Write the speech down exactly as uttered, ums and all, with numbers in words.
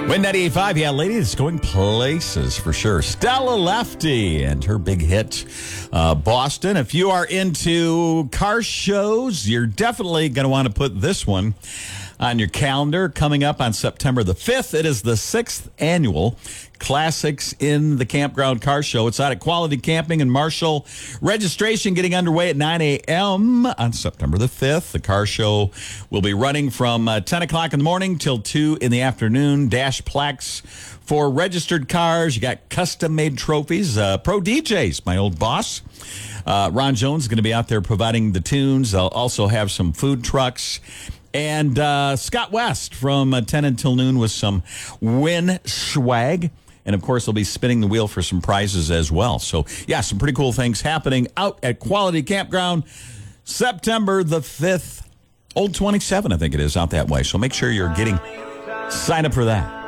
Win ninety-eight point five, yeah, lady, it's going places for sure. Stella Lefty and her big hit, uh, Boston. If you are into car shows, you're definitely going to want to put this one on your calendar. Coming up on September the fifth, it is the sixth annual Classics in the Campground Car Show. It's out at Quality Camping in Marshall. Registration getting underway at nine a.m. on September the fifth. The car show will be running from uh, ten o'clock in the morning till two in the afternoon. Dash plaques for registered cars. You got custom-made trophies. Uh, pro D Js, my old boss. Uh, Ron Jones is going to be out there providing the tunes. I'll also have some food trucks. And uh, Scott West from uh, ten until noon with some win swag. And, of course, they'll be spinning the wheel for some prizes as well. So, yeah, some pretty cool things happening out at Quality Campground September the fifth. Old twenty-seven, I think it is, out that way. So make sure you're getting, sign up for that.